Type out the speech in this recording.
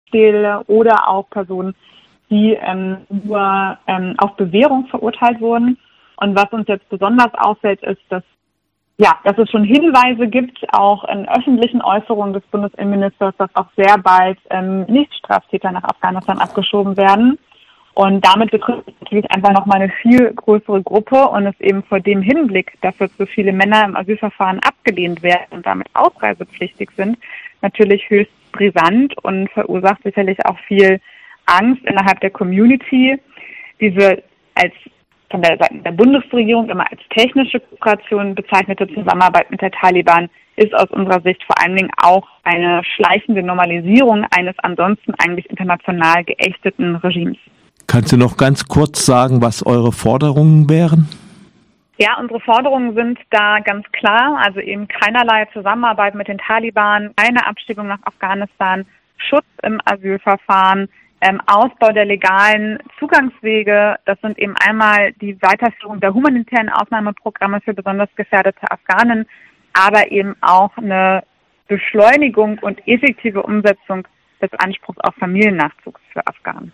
Haftbefehle oder auch Personen, die nur auf Bewährung verurteilt wurden. Und was uns jetzt besonders auffällt, ist, dass es schon Hinweise gibt, auch in öffentlichen Äußerungen des Bundesinnenministers, dass auch sehr bald Nichtstraftäter nach Afghanistan abgeschoben werden. Und damit betrifft es natürlich einfach nochmal eine viel größere Gruppe und es eben vor dem Hinblick, dass jetzt so viele Männer im Asylverfahren abgelehnt werden und damit ausreisepflichtig sind, natürlich höchst brisant und verursacht sicherlich auch viel Angst innerhalb der Community. Diese als von der Seite der Bundesregierung immer als technische Kooperation bezeichnete Zusammenarbeit mit der Taliban ist aus unserer Sicht vor allen Dingen auch eine schleichende Normalisierung eines ansonsten eigentlich international geächteten Regimes. Kannst du noch ganz kurz sagen, was eure Forderungen wären? Ja, unsere Forderungen sind da ganz klar, also eben keinerlei Zusammenarbeit mit den Taliban, keine Abschiebung nach Afghanistan, Schutz im Asylverfahren, Ausbau der legalen Zugangswege. Das sind eben einmal die Weiterführung der humanitären Aufnahmeprogramme für besonders gefährdete Afghanen, aber eben auch eine Beschleunigung und effektive Umsetzung des Anspruchs auf Familiennachzugs für Afghanen.